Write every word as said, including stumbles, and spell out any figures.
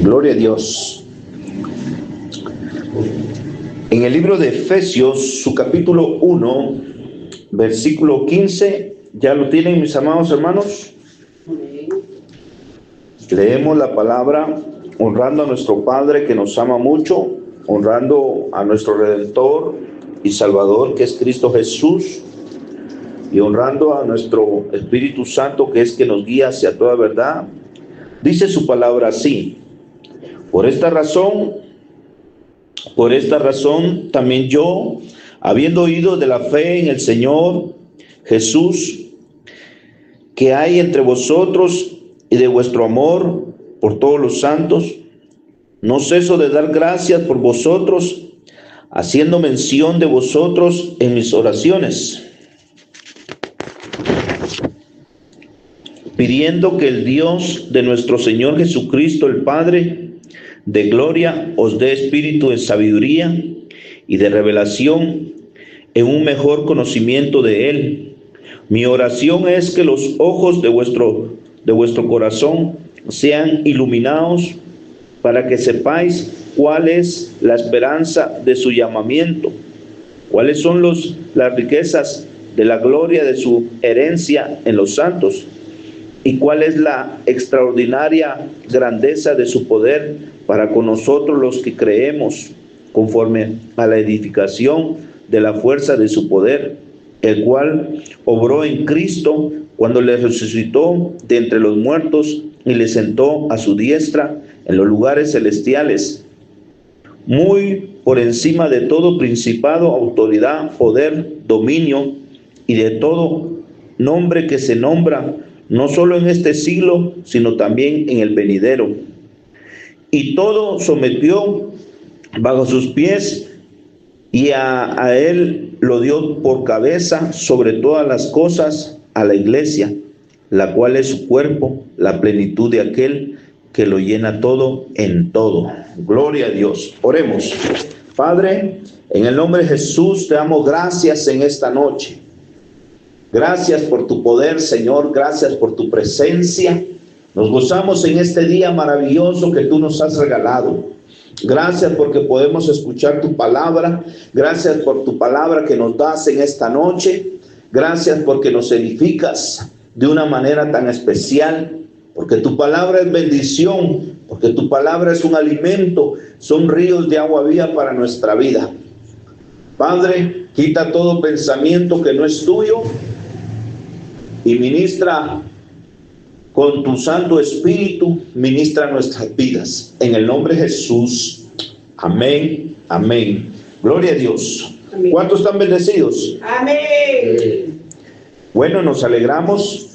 Gloria a Dios. En el libro de Efesios, su capítulo uno, versículo quince, ¿ya lo tienen, mis amados hermanos? Leemos la palabra honrando a nuestro Padre que nos ama mucho, honrando a nuestro Redentor y Salvador que es Cristo Jesús, y honrando a nuestro Espíritu Santo que es que nos guía hacia toda verdad. Dice su palabra así: por esta razón, por esta razón también yo, habiendo oído de la fe en el Señor Jesús que hay entre vosotros y de vuestro amor por todos los santos, no ceso de dar gracias por vosotros, haciendo mención de vosotros en mis oraciones, pidiendo que el Dios de nuestro Señor Jesucristo, el Padre de gloria, os dé espíritu de sabiduría y de revelación en un mejor conocimiento de Él. Mi oración es que los ojos de vuestro, de vuestro corazón sean iluminados para que sepáis cuál es la esperanza de su llamamiento, cuáles son los, las riquezas de la gloria de su herencia en los santos, y cuál es la extraordinaria grandeza de su poder para con nosotros los que creemos, conforme a la edificación de la fuerza de su poder, el cual obró en Cristo cuando le resucitó de entre los muertos y le sentó a su diestra en los lugares celestiales, muy por encima de todo principado, autoridad, poder, dominio y de todo nombre que se nombra, no solo en este siglo, sino también en el venidero. Y todo sometió bajo sus pies, y a, a él lo dio por cabeza sobre todas las cosas a la iglesia, la cual es su cuerpo, la plenitud de aquel que lo llena todo en todo. Gloria a Dios. Oremos. Padre, en el nombre de Jesús te damos gracias en esta noche. Gracias por tu poder, Señor. Gracias por tu presencia. Nos gozamos en este día maravilloso que tú nos has regalado. Gracias porque podemos escuchar tu palabra. Gracias por tu palabra que nos das en esta noche. Gracias porque nos edificas de una manera tan especial. Porque tu palabra es bendición. Porque tu palabra es un alimento. Son ríos de agua viva para nuestra vida. Padre, quita todo pensamiento que no es tuyo y ministra con tu Santo Espíritu, ministra nuestras vidas. En el nombre de Jesús. Amén, amén. Gloria a Dios. Amén. ¿Cuántos están bendecidos? Amén. Bueno, nos alegramos